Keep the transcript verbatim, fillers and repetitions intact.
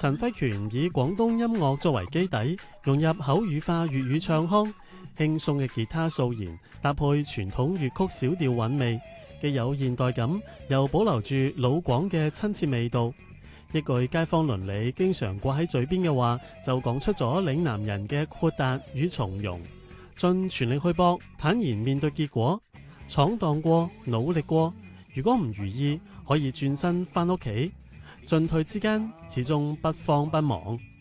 陳輝權以廣東音樂作為基底，融入口語化粵語唱腔，輕鬆嘅吉他掃弦搭配傳統粵曲小調韻味，既有現代感，又保留住老廣嘅親切味道。一句街坊鄰里經常掛喺嘴邊嘅話，就講出咗嶺南人嘅豁達與從容。盡全力去搏，坦然面對結果，闖蕩過，努力過，如果唔如意，可以轉身返屋企，進退之間始終不慌不忙。